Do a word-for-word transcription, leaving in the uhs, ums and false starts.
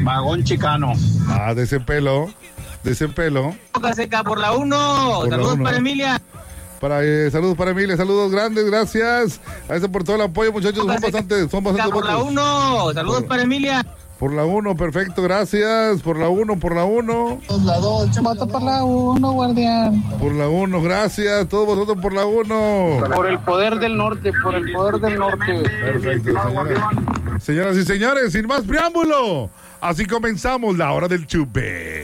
Vagón Chicano. Ah, de ese pelo, de ese pelo. Boca Seca por la uno. Por la Saludos uno. para Emilia. Para, eh, saludos para Emilia, saludos grandes, gracias. Gracias por todo el apoyo, muchachos. Son bastante, son bastante Por la votos. uno. Saludos Por- para Emilia. Por la uno, perfecto, gracias. Por la uno, por la uno. La dos, voto por la uno, guardián. Por la uno, gracias. Todos vosotros por la uno. Por el poder del norte, por el poder del norte. Perfecto, señoras. Señoras y señores, sin más preámbulo, así comenzamos la hora del chupe.